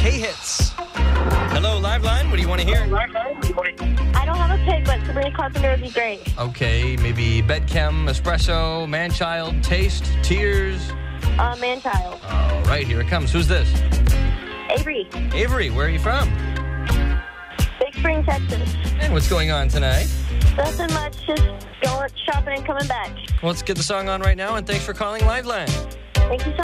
K-Hits. Hello, Liveline. What do you want to hear? I don't have a pick, but Sabrina Carpenter would be great. Okay, maybe Bedchem, Espresso, Manchild, Taste, Tears. Manchild. All right, here it comes. Who's this? Avery. Avery, where are you from? Big Spring, Texas. And what's going on tonight? Nothing much, just going shopping and coming back. Well, let's get the song on right now, and thanks for calling Liveline. Thank you so much.